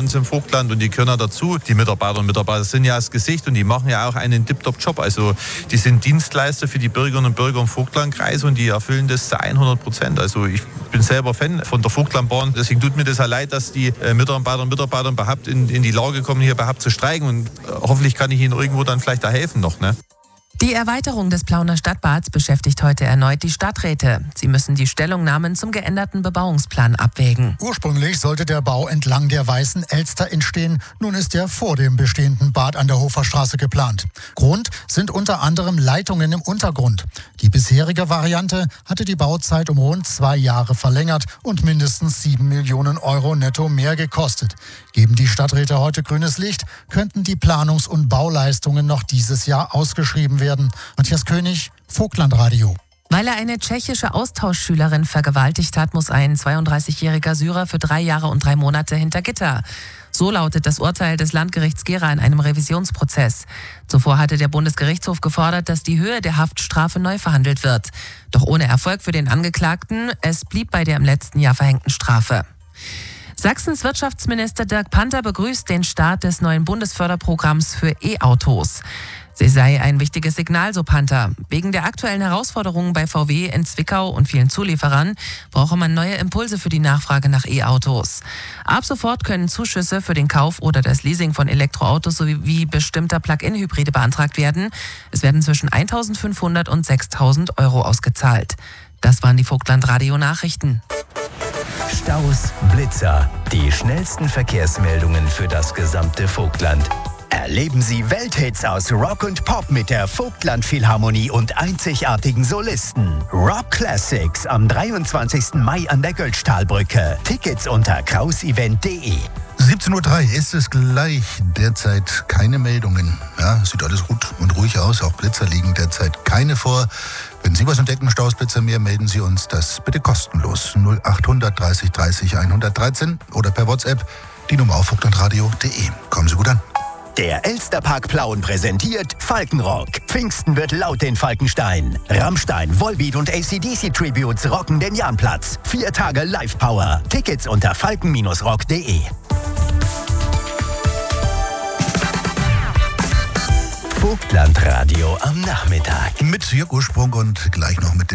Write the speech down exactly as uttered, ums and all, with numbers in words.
uns im Vogtland und die gehören ja dazu. Die Mitarbeiter und Mitarbeiter sind ja das Gesicht und die machen ja auch einen Tip-Top-Job. Also die sind Dienstleister für die Bürgerinnen und Bürger im Vogtlandkreis und die erfüllen das zu hundert Prozent. Also ich bin selber Fan von der Vogtlandbahn. Deswegen tut mir das ja leid, dass die Mitarbeiter und Mitarbeiter überhaupt in, in die Lage kommen, hier überhaupt zu streiken. Und hoffentlich kann ich ihnen irgendwo dann vielleicht da helfen noch, ne? Die Erweiterung des Plauner Stadtbads beschäftigt heute erneut die Stadträte. Sie müssen die Stellungnahmen zum geänderten Bebauungsplan abwägen. Ursprünglich sollte der Bau entlang der Weißen Elster entstehen. Nun ist er vor dem bestehenden Bad an der Hoferstraße geplant. Grund sind unter anderem Leitungen im Untergrund. Die bisherige Variante hatte die Bauzeit um rund zwei Jahre verlängert und mindestens sieben Millionen Euro netto mehr gekostet. Geben die Stadträte heute grünes Licht, könnten die Planungs- und Bauleistungen noch dieses Jahr ausgeschrieben werden. Matthias König, Vogtlandradio. Weil er eine tschechische Austauschschülerin vergewaltigt hat, muss ein zweiunddreißigjähriger Syrer für drei Jahre und drei Monate hinter Gitter. So lautet das Urteil des Landgerichts Gera in einem Revisionsprozess. Zuvor hatte der Bundesgerichtshof gefordert, dass die Höhe der Haftstrafe neu verhandelt wird. Doch ohne Erfolg für den Angeklagten. Es blieb bei der im letzten Jahr verhängten Strafe. Sachsens Wirtschaftsminister Dirk Panter begrüßt den Start des neuen Bundesförderprogramms für E-Autos. Sie sei ein wichtiges Signal, so Panter. Wegen der aktuellen Herausforderungen bei V W in Zwickau und vielen Zulieferern brauche man neue Impulse für die Nachfrage nach E-Autos. Ab sofort können Zuschüsse für den Kauf oder das Leasing von Elektroautos sowie bestimmter Plug-in-Hybride beantragt werden. Es werden zwischen eintausendfünfhundert und sechstausend Euro ausgezahlt. Das waren die Vogtland-Radio-Nachrichten. Staus, Blitzer, die schnellsten Verkehrsmeldungen für das gesamte Vogtland. Erleben Sie Welthits aus Rock und Pop mit der Vogtland Philharmonie und einzigartigen Solisten. Rock Classics am dreiundzwanzigsten Mai an der Götztalbrücke. Tickets unter krausevent punkt de. siebzehn Uhr drei ist es gleich. Derzeit keine Meldungen. Ja, sieht alles gut und ruhig aus. Auch Blitzer liegen derzeit keine vor. Wenn Sie was entdecken, Staus, Blitzer mehr, melden Sie uns das bitte kostenlos. null achthundert dreißig dreißig hundertdreizehn oder per WhatsApp die Nummer auf vogtlandradio punkt de. Kommen Sie gut an. Der Elsterpark Plauen präsentiert Falkenrock. Pfingsten wird laut in Falkenstein. Rammstein, Volbeat und A C D C Tributes rocken den Jahnplatz. Vier Tage Live-Power. Tickets unter falken rock punkt de. Vogtlandradio am Nachmittag. Mit Jörg Ursprung und gleich noch mit